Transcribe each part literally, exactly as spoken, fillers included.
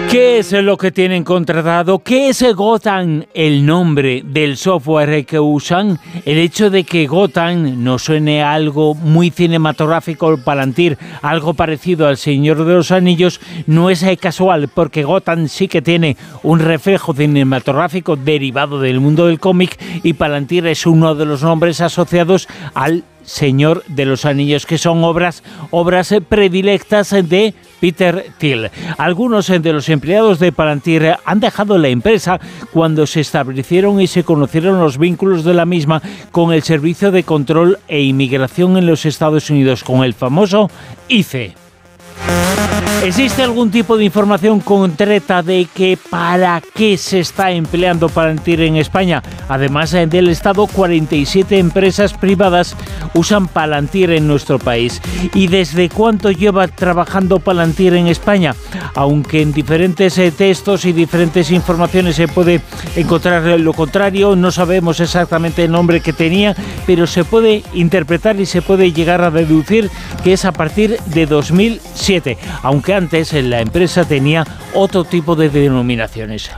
¿Qué es lo que tienen contratado? ¿Qué es Gotham? El nombre del software que usan. El hecho de que Gotham no suene a algo muy cinematográfico, Palantir, algo parecido al Señor de los Anillos, no es casual, porque Gotham sí que tiene un reflejo cinematográfico derivado del mundo del cómic y Palantir es uno de los nombres asociados al Señor de los Anillos, que son obras, obras predilectas de Peter Thiel. Algunos de los empleados de Palantir han dejado la empresa cuando se establecieron y se conocieron los vínculos de la misma con el Servicio de Control e Inmigración en los Estados Unidos, con el famoso I C E. ¿Existe algún tipo de información concreta de que para qué se está empleando Palantir en España? Además del Estado, cuarenta y siete empresas privadas usan Palantir en nuestro país. ¿Y desde cuánto lleva trabajando Palantir en España? Aunque en diferentes eh, textos y diferentes informaciones se puede encontrar lo contrario, no sabemos exactamente el nombre que tenía, pero se puede interpretar y se puede llegar a deducir que es a partir de dos mil siete, aunque antes la empresa tenía otro tipo de denominaciones.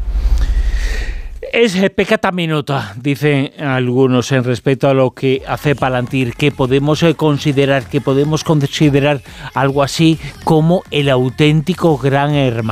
Es peccata minuta, dicen algunos, en respecto a lo que hace Palantir, que podemos considerar, que podemos considerar algo así como el auténtico gran hermano.